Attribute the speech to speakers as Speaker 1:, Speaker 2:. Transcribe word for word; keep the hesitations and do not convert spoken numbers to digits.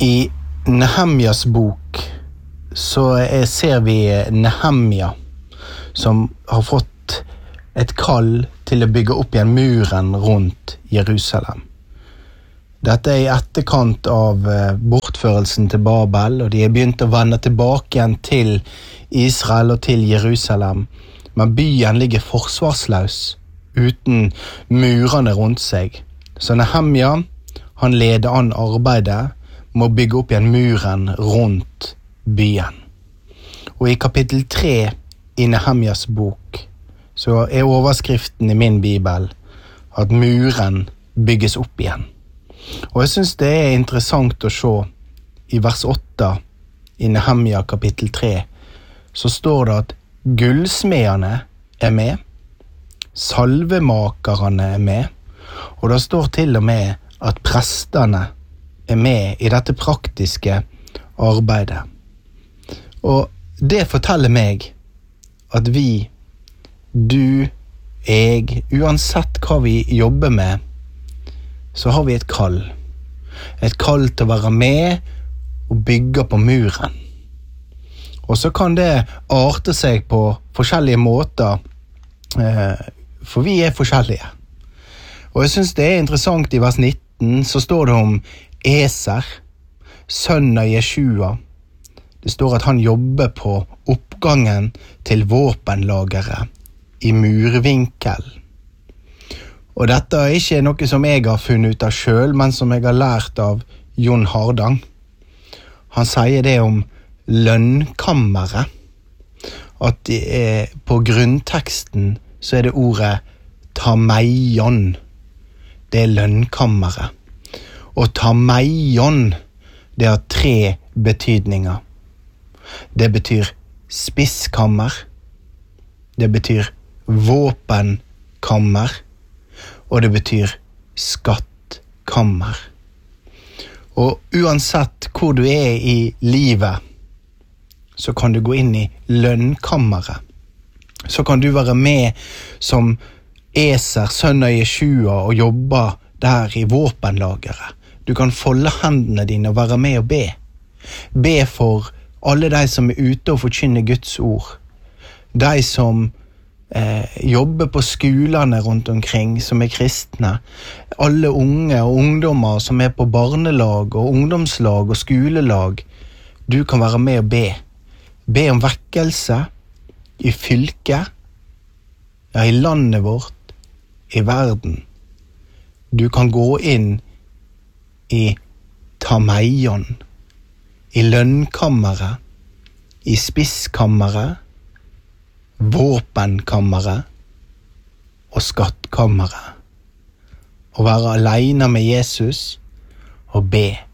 Speaker 1: I Nehemjas bok så er, ser vi Nehemja som har fått et kall til å bygge opp igjen muren rundt Jerusalem. Dette er i etterkant av bortførelsen til Babel, og de er begynt å vende tilbake igjen til Israel og til Jerusalem, men byen ligger forsvarsløs uten murene rundt seg. Så Nehemja, han leder an arbeidet med å bygge opp igjen muren rundt byen. Og i kapittel tre i Nehemjas bok så er overskriften i min bibel at muren bygges opp igjen. Og jeg synes det er interessant å se i vers åtte i Nehemja kapittel tre, så står det at gullsmedene er med, salvemakerne er med, og det står til og med at prestene er med i dette praktiske arbeidet. Og det forteller meg at vi, du, jeg, uansett hva vi jobber med, så har vi et kall. Et kall til å være med og bygge på muren. Og så kan det arte seg på forskjellige måter, for vi er forskjellige. Og jeg synes det er interessant i vers nitten, så står det om Eser, sønn av Jeshua. Det står at han jobber på oppgangen til våpenlageret i murvinkel. Og dette er ikke noe som jeg har funnet ut av selv, men som jeg har lært av Jon Hardang. Han sier det om lønnkammeret, at det er, på grunnteksten så er det ordet tameion. Det er lønnkammeret. Og tameion, det har tre betydninger. Det betyr spisskammer, det betyr våpenkammer, og det betyr skattkammer. Og uansett hvor du er i livet, så kan du gå inn i lønnkammeret. Så kan du være med som Eser, sønn av Jeshua, og jobbe der i våpenlageret. Du kan folde hendene dine og være med og be. Be for alle de som er ute og forkynner Guds ord. De som eh, jobber på skolene rundt omkring, som er kristne. Alle unge og ungdommer som er på barnelag og ungdomslag og skolelag. Du kan være med og be. Be om vekkelse i fylket, ja, i landet vårt, i verden. Du kan gå inn i tameion, i lønnkammeret, i spisskammeret, våpenkammeret og skattkammeret. Og være alene med Jesus og be.